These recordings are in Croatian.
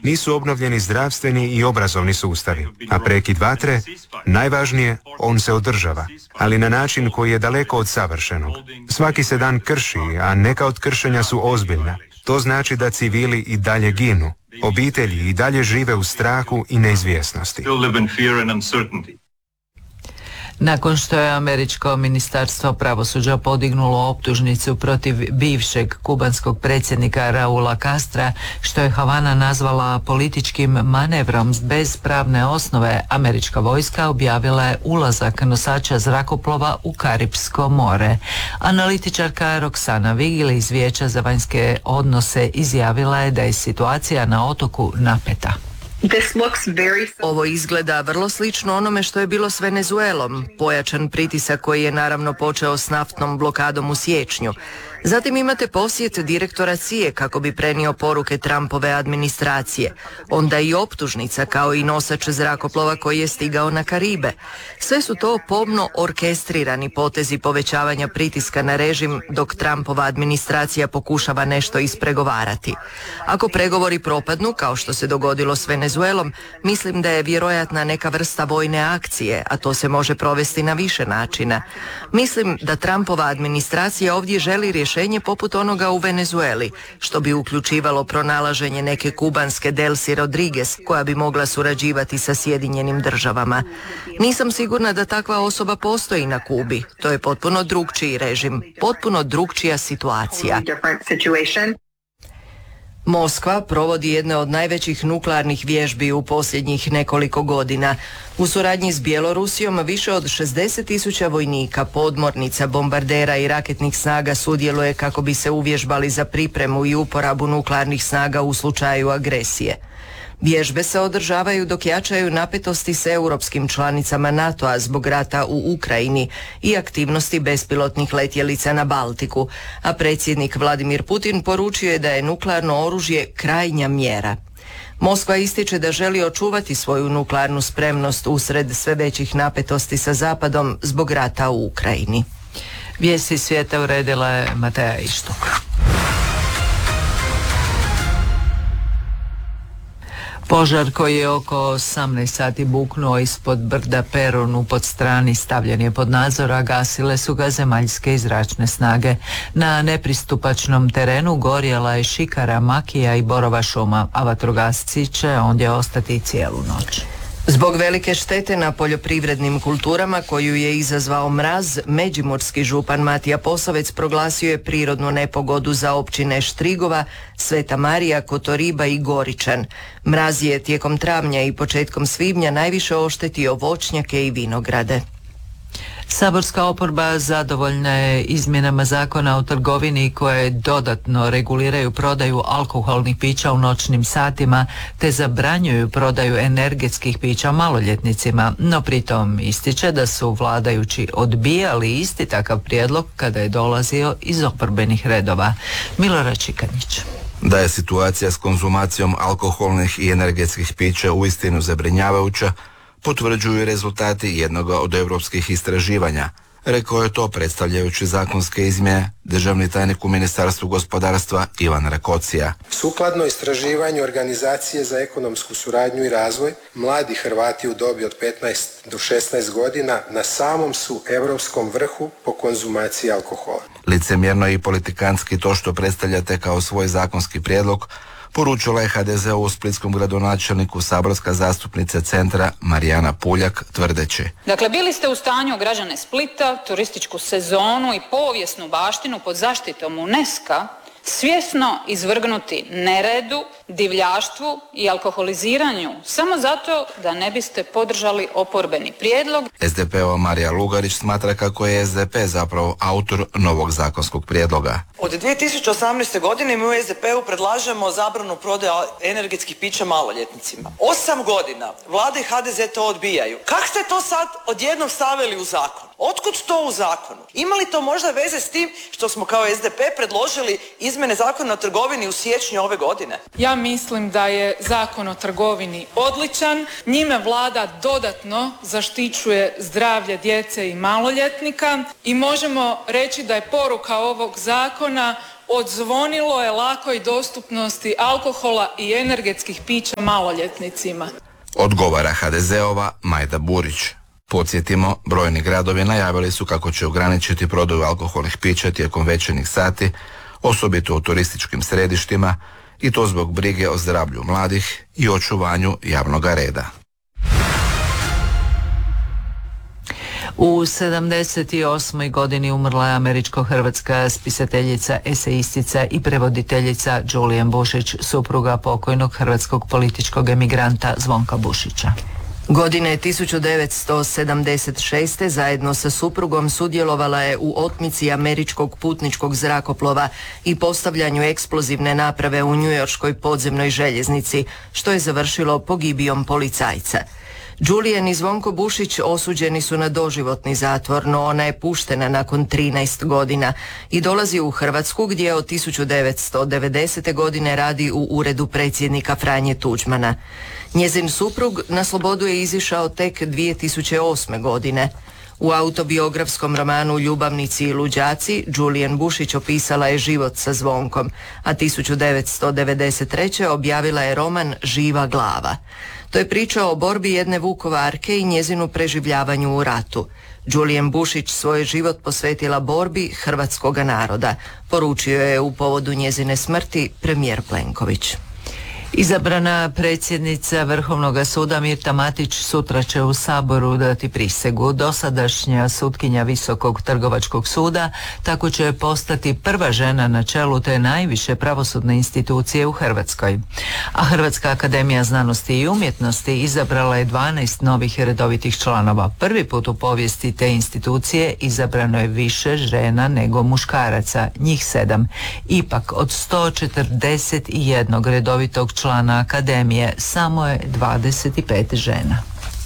Nisu obnovljeni zdravstveni i obrazovni sustavi, a prekid vatre, najvažnije, on se održava, ali na način koji je daleko od savršenog. Svaki se dan krši, a neka od kršenja su ozbiljna. To znači da civili i dalje ginu, obitelji i dalje žive u strahu i neizvjesnosti. Nakon što je američko ministarstvo pravosuđa podignulo optužnicu protiv bivšeg kubanskog predsjednika Raula Castra, što je Havana nazvala političkim manevrom bez pravne osnove, američka vojska objavila je ulazak nosača zrakoplova u Karipsko more. Analitičarka Roksana Vigil iz Vijeća za vanjske odnose izjavila je da je situacija na otoku napeta. Ovo izgleda vrlo slično onome što je bilo s Venezuelom, pojačan pritisak koji je naravno počeo s naftnom blokadom u siječnju. Zatim imate posjet direktora CIA kako bi prenio poruke Trumpove administracije. Onda i optužnica kao i nosač zrakoplova koji je stigao na Karibe. Sve su to pomno orkestrirani potezi povećavanja pritiska na režim dok Trumpova administracija pokušava nešto ispregovarati. Ako pregovori propadnu, kao što se dogodilo s Venezuelom, mislim da je vjerojatna neka vrsta vojne akcije, a to se može provesti na više načina. Mislim da Trumpova administracija ovdje želi rješenje poput onoga u Venezueli, što bi uključivalo pronalaženje neke kubanske Delcy Rodriguez koja bi mogla surađivati sa Sjedinjenim državama. Nisam sigurna da takva osoba postoji na Kubi. To je potpuno drukčiji režim, potpuno drukčija situacija. Moskva provodi jedne od najvećih nuklearnih vježbi u posljednjih nekoliko godina. U suradnji s Bjelorusijom više od 60.000 vojnika, podmornica, bombardera i raketnih snaga sudjeluje kako bi se uvježbali za pripremu i uporabu nuklearnih snaga u slučaju agresije. Vježbe se održavaju dok jačaju napetosti s europskim članicama NATO-a zbog rata u Ukrajini i aktivnosti bespilotnih letjelica na Baltiku, a predsjednik Vladimir Putin poručio je da je nuklearno oružje krajnja mjera. Moskva ističe da želi očuvati svoju nuklearnu spremnost usred sve većih napetosti sa Zapadom zbog rata u Ukrajini. Vijesti svijeta uredila je Mateja Ištuk. Požar koji je oko 18 sati buknuo ispod brda Perun u Podstrani stavljen je pod nadzor, a gasile su ga zemaljske i zračne snage. Na nepristupačnom terenu gorjela je šikara, makija i borova šuma, a vatrogasci će ondje ostati cijelu noć. Zbog velike štete na poljoprivrednim kulturama koju je izazvao mraz, međimurski župan Matija Posavec proglasio je prirodnu nepogodu za općine Štrigova, Sveta Marija, Kotoriba i Goričan. Mraz je tijekom travnja i početkom svibnja najviše oštetio voćnjake i vinograde. Saborska oporba zadovoljna je izmjenama zakona o trgovini koje dodatno reguliraju prodaju alkoholnih pića u noćnim satima te zabranjuju prodaju energetskih pića maloljetnicima, no pritom ističe da su vladajući odbijali isti takav prijedlog kada je dolazio iz oporbenih redova. Milorad Čikanić. Da je situacija s konzumacijom alkoholnih i energetskih pića uistinu zabrinjavajuća, potvrđuju rezultati jednog od europskih istraživanja. Rekao je to predstavljajući zakonske izmjene državni tajnik u Ministarstvu gospodarstva Ivan Rakocija. Sukladno istraživanju Organizacije za ekonomsku suradnju i razvoj, mladi Hrvati u dobi od 15 do 16 godina na samom su europskom vrhu po konzumaciji alkohola. Licemjerno i politikantski to što predstavljate kao svoj zakonski prijedlog poručila je HDZ-u splitskom gradonačelniku saborska zastupnica Centra Marijana Puljak tvrdeći: Dakle, bili ste u stanju građane Splita, turističku sezonu i povijesnu baštinu pod zaštitom UNESCO-a svjesno izvrgnuti neredu, divljaštvu i alkoholiziranju samo zato da ne biste podržali oporbeni prijedlog. SDP-ova Marija Lugarić smatra kako je SDP zapravo autor novog zakonskog prijedloga. Od 2018. godine mi u SDP-u predlažemo zabranu prodaje energetskih pića maloljetnicima. 8 godina Vlada i HDZ to odbijaju. Kako ste to sad odjednom stavili u zakon? Otkud to u zakonu? Ima li to možda veze s tim što smo kao SDP predložili izmjene zakona o trgovini u siječnju ove godine? Ja mislim da je zakon o trgovini odličan. Njime Vlada dodatno zaštićuje zdravlje djece i maloljetnika i možemo reći da je poruka ovog zakona odzvonilo je lakoj dostupnosti alkohola i energetskih pića maloljetnicima. Odgovara HDZ-ova Majda Burić. Podsjetimo, brojni gradovi najavili su kako će ograničiti prodaju alkoholnih pića tijekom večernjih sati, osobito u turističkim središtima, i to zbog brige o zdravlju mladih i očuvanju javnog reda. U 78. godini umrla je američko-hrvatska spisateljica, esejistica i prevoditeljica Julian Bušić, supruga pokojnog hrvatskog političkog emigranta Zvonka Bušića. Godine 1976. zajedno sa suprugom sudjelovala je u otmici američkog putničkog zrakoplova i postavljanju eksplozivne naprave u njujorškoj podzemnoj željeznici, što je završilo pogibijom policajca. Julian i Zvonko Bušić osuđeni su na doživotni zatvor, no ona je puštena nakon 13 godina i dolazi u Hrvatsku gdje od 1990. godine radi u uredu predsjednika Franje Tuđmana. Njezin suprug na slobodu je izišao tek 2008. godine. U autobiografskom romanu Ljubavnici i luđaci Julian Bušić opisala je život sa Zvonkom, a 1993. objavila je roman Živa glava. To je priča o borbi jedne Vukovarke i njezinu preživljavanju u ratu. Julian Bušić svoj život posvetila borbi hrvatskoga naroda, poručio je u povodu njezine smrti premijer Plenković. Izabrana predsjednica Vrhovnog suda Mirta Matić sutra će u Saboru dati prisegu. Dosadašnja sutkinja Visokog trgovačkog suda tako će postati prva žena na čelu te najviše pravosudne institucije u Hrvatskoj. A Hrvatska akademija znanosti i umjetnosti izabrala je 12 novih redovitih članova. Prvi put u povijesti te institucije izabrano je više žena nego muškaraca, njih 7. Ipak od 141 redovitog člana akademije samo je 25 žena.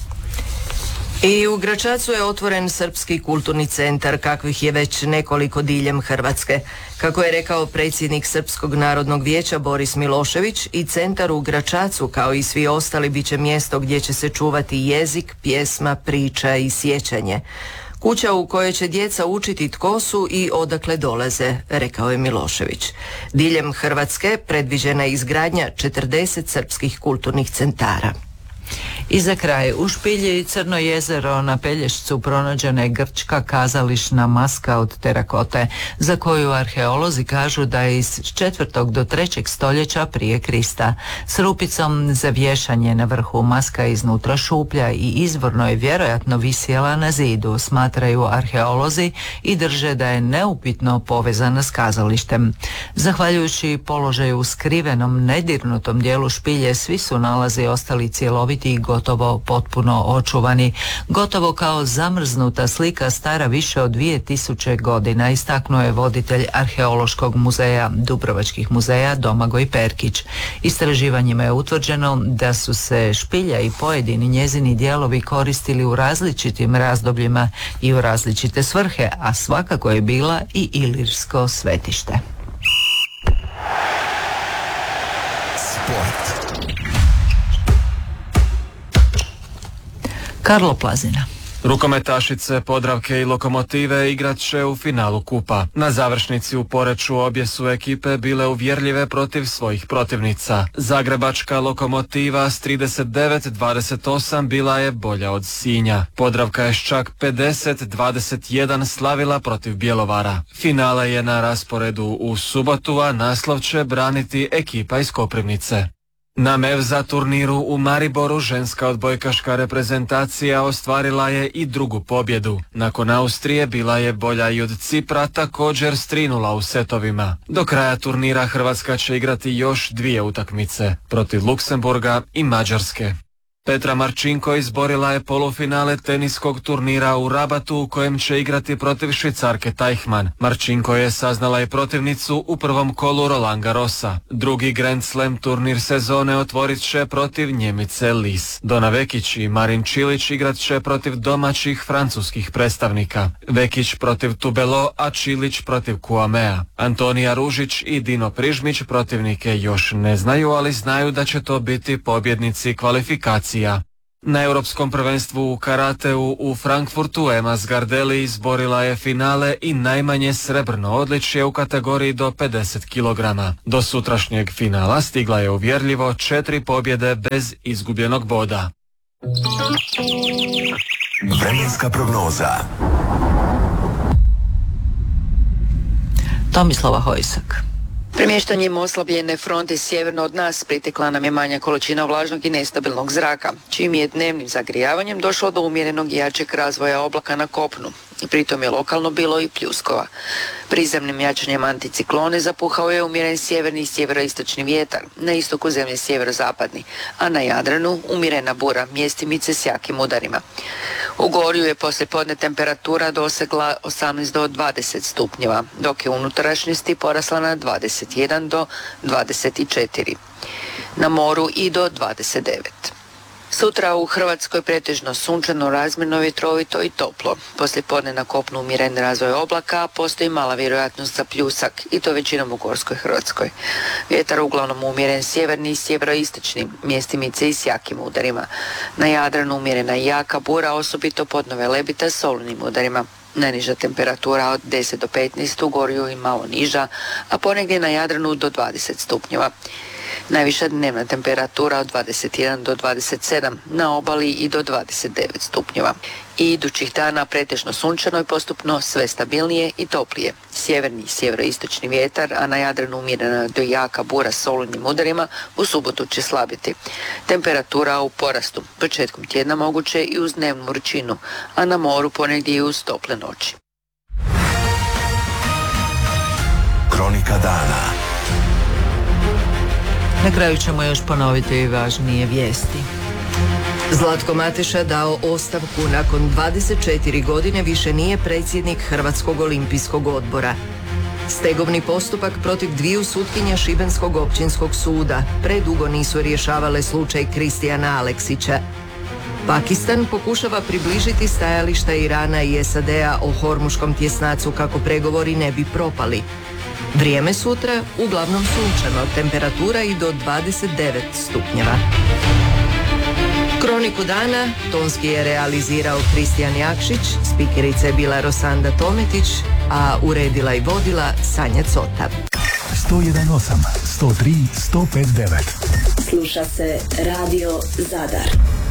I u Gračacu je otvoren Srpski kulturni centar, kakvih je već nekoliko diljem Hrvatske. Kako je rekao predsjednik Srpskog narodnog vijeća Boris Milošević, i centar u Gračacu kao i svi ostali bit će mjesto gdje će se čuvati jezik, pjesma, priča i sjećanje. Kuća u kojoj će djeca učiti tko su i odakle dolaze, rekao je Milošević. Diljem Hrvatske predviđena je izgradnja 40 srpskih kulturnih centara. I za kraj, u Špilji i Crno jezero na Pelješcu pronađena je grčka kazališna maska od terakote, za koju arheolozi kažu da je iz 4. do 3. stoljeća prije Krista. S rupicom za vješanje na vrhu, maska je iznutra šuplja i izvorno je vjerojatno visjela na zidu, smatraju arheolozi i drže da je neupitno povezana s kazalištem. Zahvaljujući položaju u skrivenom, nedirnutom dijelu Špilje, svi su nalazi ostali cjeloviti i gotovo potpuno očuvani, gotovo kao zamrznuta slika stara više od 2000 godina, istaknuo je voditelj Arheološkog muzeja Dubrovačkih muzeja Domagoj Perkić. Istraživanjima je utvrđeno da su se Špilja i pojedini njezini dijelovi koristili u različitim razdobljima i u različite svrhe, a svakako je bila i ilirsko svetište. Sport. Karlo Plazina. Rukometašice Podravke i Lokomotive igrat će u finalu kupa. Na završnici u Poreču obje su ekipe bile uvjerljive protiv svojih protivnica. Zagrebačka Lokomotiva s 39-28 bila je bolja od Sinja. Podravka je s čak 50-21 slavila protiv Bjelovara. Finale je na rasporedu u subotu, a naslov će braniti ekipa iz Koprivnice. Na Mevza turniru u Mariboru ženska odbojkaška reprezentacija ostvarila je i drugu pobjedu. Nakon Austrije bila je bolja i od Cipra, također strinula u setovima. Do kraja turnira Hrvatska će igrati još 2 utakmice, protiv Luksemburga i Mađarske. Petra Marčinko izborila je polufinale teniskog turnira u Rabatu u kojem će igrati protiv Švicarke Teichmann. Marčinko je saznala i protivnicu u prvom kolu Roland Garrosa. Drugi Grand Slam turnir sezone otvorit će protiv Njemice Lis. Dona Vekić i Marin Čilić igrat će protiv domaćih francuskih predstavnika. Vekić protiv Tubelo, a Čilić protiv Kuamea. Antonija Ružić i Dino Prižmić protivnike još ne znaju, ali znaju da će to biti pobjednici kvalifikacija. Na europskom prvenstvu u karateu u Frankfurtu Ema Zgardelli izborila je finale i najmanje srebrno odličje u kategoriji do 50 kg. Do sutrašnjeg finala stigla je uvjerljivo 4 pobjede bez izgubljenog boda. Vremenska prognoza. Tomislava Hojsak. Premještanjem oslabljene fronte sjeverno od nas pritekla nam je manja količina vlažnog i nestabilnog zraka, čim je dnevnim zagrijavanjem došlo do umjerenog i jačeg razvoja oblaka na kopnu. I pritom je lokalno bilo i pljuskova. Prizemnim jačanjem anticiklone zapuhao je umjeren sjeverni i sjeveroistočni vjetar, na istoku zemlje sjeverozapadni, a na Jadranu umjerena bura, mjestimice s jakim udarima. U Gorju je poslijepodne temperatura dosegla 18 do 20 stupnjeva, dok je u unutrašnjosti porasla na 21 do 24. Na moru i do 29. Sutra u Hrvatskoj pretežno sunčano, razmjerno, vjetrovito i toplo. Poslijepodne na kopnu umjeren razvoj oblaka, a postoji mala vjerojatnost za pljusak, i to većinom u Gorskoj Hrvatskoj. Vjetar uglavnom umjeren sjeverni i sjeveroistočni, mjestimice i s jakim udarima. Na Jadranu umjerena i jaka bura, osobito podnove Lebita s olunim udarima. Najniža temperatura od 10 do 15, u Gorju i malo niža, a ponegdje na Jadranu do 20 stupnjeva. Najviša dnevna temperatura od 21 do 27, na obali i do 29 stupnjeva. I idućih dana pretežno sunčano i postupno sve stabilnije i toplije. Sjeverni i sjeveroistočni vjetar, a na Jadranu umjerena do jaka bura s olujnim udarima, u subotu će slabiti. Temperatura u porastu, početkom tjedna moguće i uz dnevnu vrućinu, a na moru ponegdje i uz tople noći. Kronika dana. Na kraju ćemo još ponoviti važnije vijesti. Zlatko Mateša dao ostavku, nakon 24 godine više nije predsjednik Hrvatskog olimpijskog odbora. Stegovni postupak protiv dviju sutkinja Šibenskog općinskog suda predugo nisu rješavale slučaj Kristijana Aleksića. Pakistan pokušava približiti stajališta Irana i SAD-a o Hormuškom tjesnacu kako pregovori ne bi propali. Vrijeme sutra uglavnom sunčano, temperatura i do 29 stupnjeva. Kroniku dana tonski je realizirao Kristijan Jakšić, spikerica je bila Rosanda Tometić, a uredila i vodila Sanja Cota. 101.8, 103, 105.9. Sluša se Radio Zadar.